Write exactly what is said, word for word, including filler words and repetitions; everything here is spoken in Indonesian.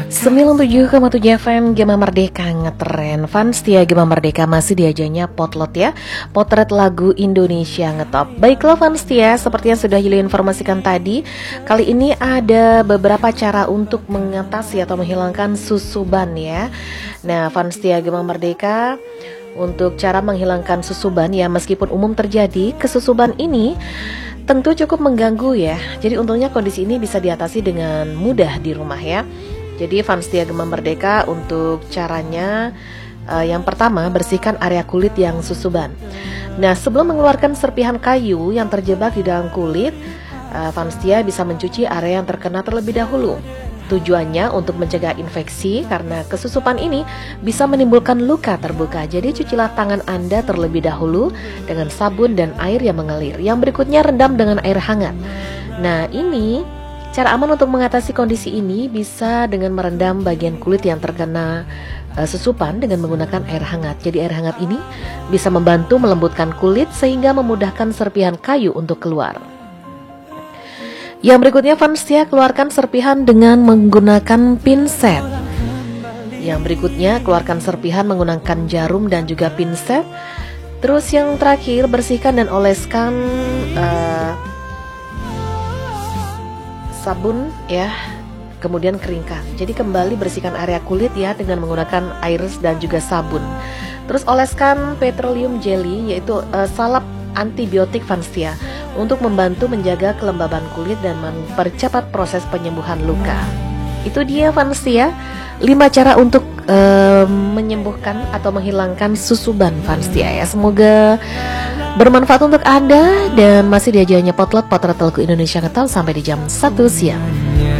sembilan puluh tujuh koma tujuh F M Gema Merdeka ngetren. Fans setia Gema Merdeka masih diajanya potlot ya, potret lagu Indonesia ngetop. Baiklah fans setia, seperti yang sudah Yuli informasikan tadi, kali ini ada beberapa cara untuk mengatasi atau menghilangkan susuban ya. Nah fans setia Gema Merdeka, untuk cara menghilangkan susuban ya, meskipun umum terjadi, kesusuban ini tentu cukup mengganggu ya. Jadi untungnya kondisi ini bisa diatasi dengan mudah di rumah ya. Jadi fans setia Gema Merdeka, untuk caranya uh, yang pertama, bersihkan area kulit yang susuban. Nah sebelum mengeluarkan serpihan kayu yang terjebak di dalam kulit, uh, fans setia bisa mencuci area yang terkena terlebih dahulu. Tujuannya untuk mencegah infeksi, karena kesusupan ini bisa menimbulkan luka terbuka. Jadi cucilah tangan Anda terlebih dahulu dengan sabun dan air yang mengalir. Yang berikutnya, rendam dengan air hangat. Nah ini cara aman untuk mengatasi kondisi ini bisa dengan merendam bagian kulit yang terkena uh, susupan dengan menggunakan air hangat. Jadi air hangat ini bisa membantu melembutkan kulit sehingga memudahkan serpihan kayu untuk keluar. Yang berikutnya fans setia, keluarkan serpihan dengan menggunakan pinset. Yang berikutnya, keluarkan serpihan menggunakan jarum dan juga pinset. Terus yang terakhir, bersihkan dan oleskan uh, sabun ya, kemudian keringkan. Jadi kembali bersihkan area kulit ya dengan menggunakan air dan juga sabun. Terus oleskan petroleum jelly, yaitu uh, salep antibiotik fans setia, untuk membantu menjaga kelembaban kulit dan mempercepat proses penyembuhan luka. Itu dia fans setia, lima cara untuk uh, menyembuhkan atau menghilangkan susuban fans setia ya. Semoga bermanfaat untuk Anda, dan masih diajanya potlot potret lagu Indonesia ngetop sampai di jam satu siang.